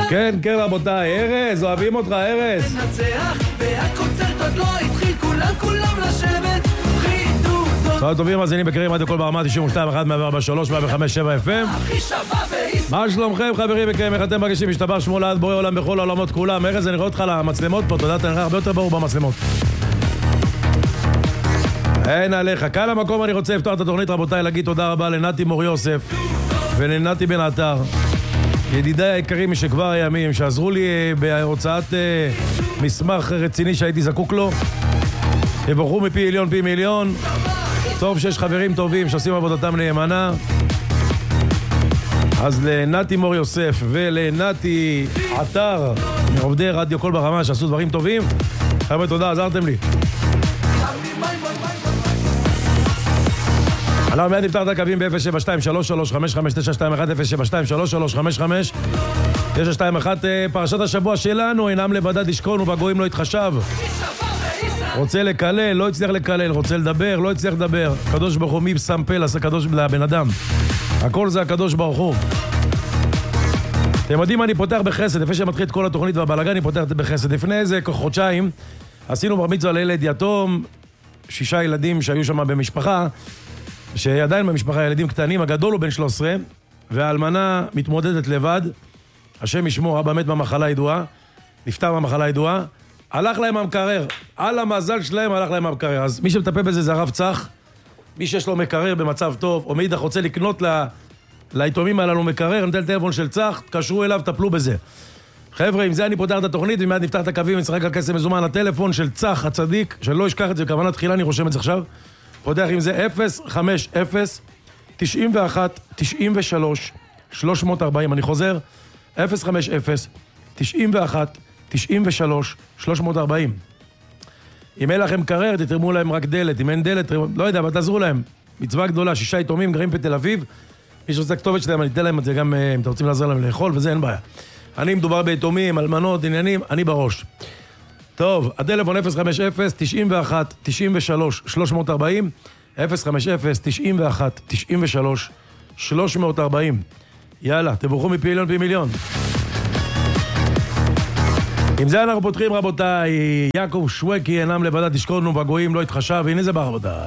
כן, כן רבותיי, ארז, אוהבים אותך, ארז. ננצח, והקונצרט עוד לא התחיל, כולם לשבת. צהריים טובים, מאזינים בקרים רדיו קול ברמה 92, 1, 143, 105, 7 FM. מה שלומכם חברים יקרים, איך אתם מרגישים? משתבח שמו לעד בורא עולם בכל העולמות כולם. ארז, אני רואה אותך למצלמות פה, תודה, אתה נראה הרבה יותר ברור במצלמות. אין עליך. כאן המקום אני רוצה לפתוח את התוכנית רבותיי, להגיד תודה רבה לנתי מור יוסף ולנתי בן עטר, ידידיי היקרים משכבר הימים, שעזרו לי בהוצאת מסמך רציני שהייתי זקוק לו. יבורכו מפי עליון פי מיליון. טוב שיש חברים טובים שעושים עבודתם נאמנה. אז לנתי מור יוסף ולנתי עטר מעובדי רדיו קול ברמה שעשו דברים טובים, חבר'ה תודה, עזרתם לי. אנחנו מיד נפתח את הקווים ב-072-33-55-921 072-33-55-921. פרשת השבוע שלנו, אינם לבדד ישכון ובגויים לא יתחשב. רוצה לקלל, לא יצליח לקלל, רוצה לדבר, לא יצליח לדבר. הקדוש ברוך הוא, מי שם פה לקדוש לבן אדם? הכל זה הקדוש ברוך הוא. אתם יודעים, אני פותח בחסד, לפני שמתחיל את כל התוכנית והבלגן, אני פותח בחסד. לפני איזה חודשיים עשינו בר מצווה לילד יתום, 6 ילדים שהיו שם במשפחה, שעדיין במשפחה ילדים קטנים, הגדול הוא בן 13, והאלמנה מתמודדת לבד, השם ישמור, אבא מת במחלה ידועה, נפטר במחלה ידועה, הלך להם המקרר, על המזל שלהם הלך להם המקרר. אז מי שמטפל בזה זה הרב צח, מי שיש לו מקרר במצב טוב, או מאידך רוצה לקנות ליתומים הללו מקרר, נתן טלפון של צח, תקשרו אליו, טפלו בזה. חבר'ה, עם זה אני פותח את התוכנית, ומיד נפתח את הקווים, נצחק על כסף מזומן, הטלפון של צח הצדיק, שלא ישכח את זה, בכוונה תחילה, אני רושם את זה עכשיו, פותח עם זה 050-91-93-340, אני חוזר, 050-91-93-340. אם אין לכם קרר, תתרמו להם רק דלת, אם אין דלת, לא יודע, אבל תעזרו להם. מצווה גדולה, 6 יתומים גרים בתל אביב, מי שרוצה כתובת שלהם, אני אתן להם את זה גם, אם אתם רוצים לעזור להם לאכול, וזה אין בעיה. אני מדובר ביתומים, אלמנות, עניינים, אני בראש. טוב, הטלפון 050-91-93-340, 050-91-93-340. יאללה, תבורכו מפי עליון פי מיליון. עם זה אנחנו פותחים רבותיי, יעקב שווקי, אינם לבדד ישכון ובגויים לא יתחשב, והנה זה בא רבותיי.